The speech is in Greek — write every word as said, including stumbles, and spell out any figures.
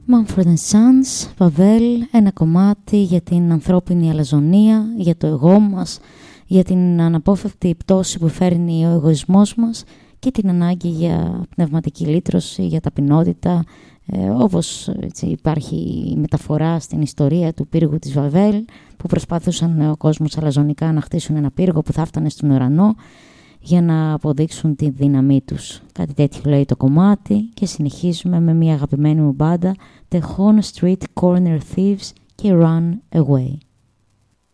Mumford and Sons, Βαβέλ, ένα κομμάτι για την ανθρώπινη αλαζονία, για το εγώ μας, για την αναπόφευκτη πτώση που φέρνει ο εγωισμός μας και την ανάγκη για πνευματική λύτρωση, για ταπεινότητα, ε, όπως έτσι, υπάρχει η μεταφορά στην ιστορία του πύργου της Βαβέλ, που προσπάθησαν ο κόσμος αλαζονικά να χτίσουν ένα πύργο που θα φτάνε στον ουρανό για να αποδείξουν τη δύναμή τους. Κάτι τέτοιο λέει το κομμάτι και συνεχίζουμε με μια αγαπημένη μου μπάντα, The Horn Street Corner Thieves και Run Away.